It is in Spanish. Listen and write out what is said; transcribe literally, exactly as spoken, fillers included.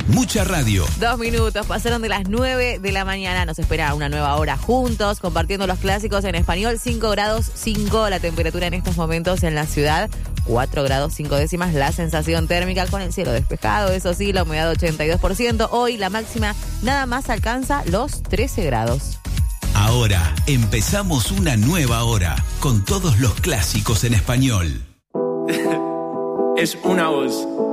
Mucha radio. Dos minutos, pasaron de las nueve de la mañana. Nos espera una nueva hora juntos, compartiendo los clásicos en español. cinco grados cinco la temperatura en estos momentos en la ciudad. cuatro grados cinco décimas la sensación térmica, con el cielo despejado. Eso sí, la humedad ochenta y dos por ciento. Hoy la máxima nada más alcanza los trece grados. Ahora empezamos una nueva hora con todos los clásicos en español. Es una voz.